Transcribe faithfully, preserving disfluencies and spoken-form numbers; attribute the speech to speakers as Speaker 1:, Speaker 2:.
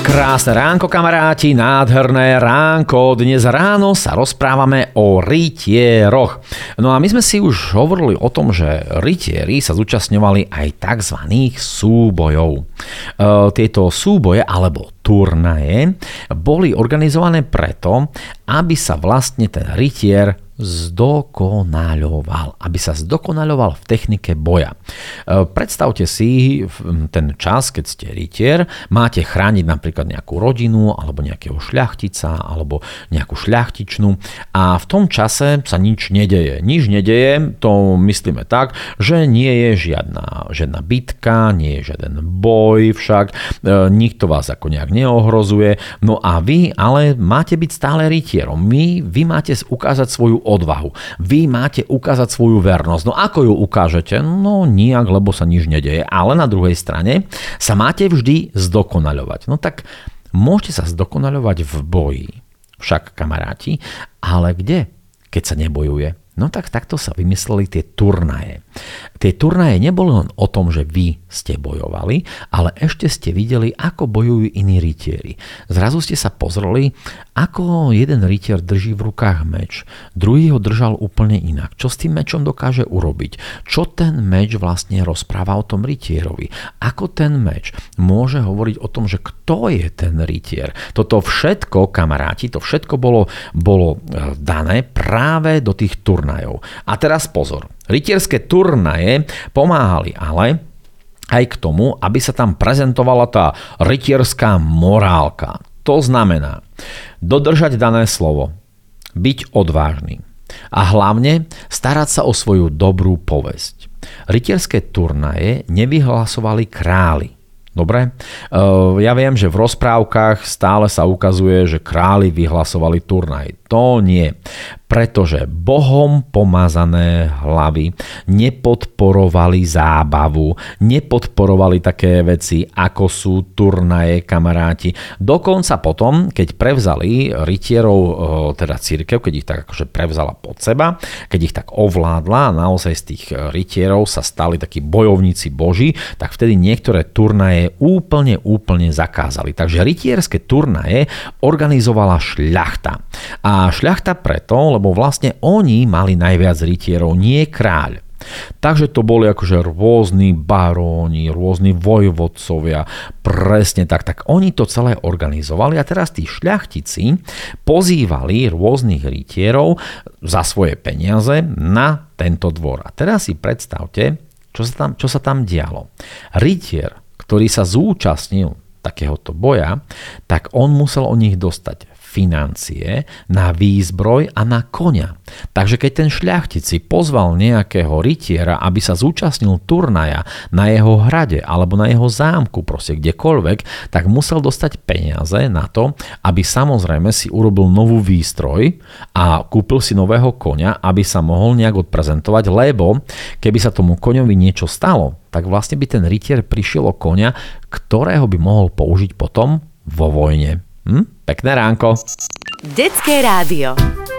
Speaker 1: Krásne ránko, kamaráti, nádherné ránko. Dnes ráno sa rozprávame o rytieroch. No a my sme si už hovorili o tom, že rytieri sa zúčastňovali aj tzv. Súbojov. E, tieto súboje alebo turnaje boli organizované preto, aby sa vlastne ten rytier zdokonaľoval, aby sa zdokonaľoval v technike boja. Predstavte si ten čas, keď ste rytier, máte chrániť napríklad nejakú rodinu, alebo nejakého šľachtica, alebo nejakú šľachtičnú a v tom čase sa nič nedeje. Nič nedeje, to myslíme tak, že nie je žiadna, žiadna bitka, nie je žiaden boj však, nikto vás ako nejak neohrozuje, no a vy ale máte byť stále rytierom. Vy, vy máte ukázať svoju odvahu. Vy máte ukázať svoju vernosť. No ako ju ukážete? No nijak, lebo sa nič nedeje. Ale na druhej strane sa máte vždy zdokonaľovať. No tak môžete sa zdokonaľovať v boji. Však kamaráti, ale kde? Keď sa nebojuje. No tak takto sa vymysleli tie turnaje. Tie turnaje neboli len o tom, že vy ste bojovali, ale ešte ste videli, ako bojujú iní rytieri. Zrazu ste sa pozreli, ako jeden rytier drží v rukách meč, druhý ho držal úplne inak. Čo s tým mečom dokáže urobiť? Čo ten meč vlastne rozpráva o tom rytierovi? Ako ten meč môže hovoriť o tom, že kto je ten rytier? Toto všetko, kamaráti, to všetko bolo, bolo dané práve do tých turnajov. A teraz pozor, rytierské turnaje pomáhali ale aj k tomu, aby sa tam prezentovala tá rytierská morálka. To znamená dodržať dané slovo, byť odvážny a hlavne starať sa o svoju dobrú povesť. Rytierské turnaje nevyhlasovali králi. Dobre? Ja viem, že v rozprávkach stále sa ukazuje, že králi vyhlasovali turnaj. To nie. Pretože Bohom pomazané hlavy nepodporovali zábavu, nepodporovali také veci, ako sú turnaje, kamaráti. Dokonca potom, keď prevzali rytierov, teda cirkev, keď ich tak akože prevzala pod seba, keď ich tak ovládla a naozaj z tých rytierov sa stali takí bojovníci boží, tak vtedy niektoré turnaje úplne, úplne zakázali. Takže rytierské turnaje organizovala šľachta. A šľachta preto, lebo vlastne oni mali najviac rytierov, nie kráľ. Takže to boli akože rôzni baróni, rôzni vojvodcovia, presne tak, tak oni to celé organizovali a teraz tí šľachtici pozývali rôznych rytierov za svoje peniaze na tento dvor. A teraz si predstavte, čo sa tam, čo sa tam dialo. Rytier, ktorý sa zúčastnil takéhoto boja, tak on musel od nich dostať financie na výzbroj a na koňa. Takže keď ten šľachtic si pozval nejakého rytiera, aby sa zúčastnil turnaja na jeho hrade alebo na jeho zámku, proste kdekoľvek, tak musel dostať peniaze na to, aby samozrejme si urobil novú výstroj a kúpil si nového koňa, aby sa mohol nejak odprezentovať, lebo keby sa tomu koňovi niečo stalo, tak vlastne by ten rytier prišiel o koňa, ktorého by mohol použiť potom vo vojne. Hm? Pekné ránko.
Speaker 2: Detské rádio.